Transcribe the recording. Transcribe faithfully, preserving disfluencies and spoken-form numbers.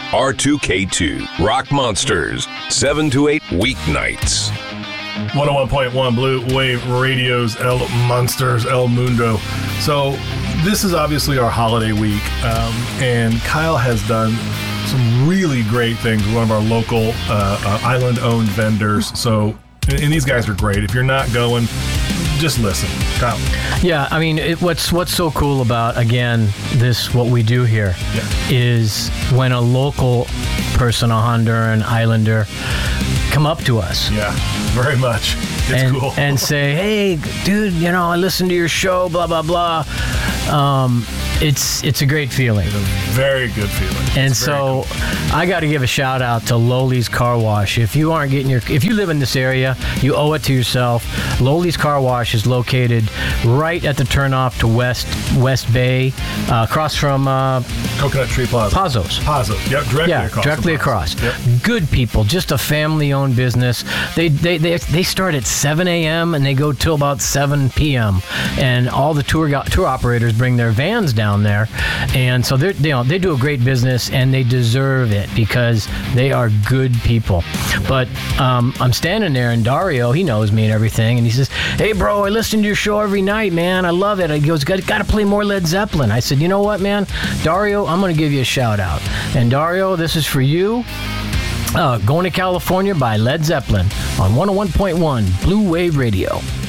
R two K two, Rock Monsters, seven to eight weeknights. one oh one point one Blue Wave Radio's El Monsters, El Mundo. So this is obviously our holiday week, um, and Kyle has done some really great things with one of our local uh, uh, island-owned vendors. So, and, and these guys are great. If you're not going, just listen. Kyle. Yeah, I mean, it, what's what's so cool about, again, this, what we do here, Yeah. is when a local person, a Honduran Islander, come up to us. Yeah, very much. It's and, cool. and say, hey, dude, you know, I listened to your show, blah, blah, blah. Um, it's it's a great feeling. It's a very good feeling. And It's very so I got to give a shout out to Loli's Car Wash. If you aren't getting your, if you live in this area, you owe it to yourself. Loli's Car Wash is located right at the turnoff to West West Bay, uh, across from uh, Coconut Tree Plaza. Pazos. Pazos. Yep, directly Yeah, across. directly from Pazos. across. Yep. Good people, just a family-owned business. They they they they start at seven a.m. and they go till about seven p.m. And all the tour tour operators bring their vans down there, and so they you know they do a great business and they deserve it because they are good people. But um, I'm standing there and Dario, he knows me and everything, and he says, "Hey, bro, I listen to your show every night, man. I love it." He goes, "Got got to play more Led Zeppelin." I said, "You know what, man, Dario, I'm going to give you a shout out." And Dario, this is for you. Uh, Going to California by Led Zeppelin on one oh one point one Blue Wave Radio.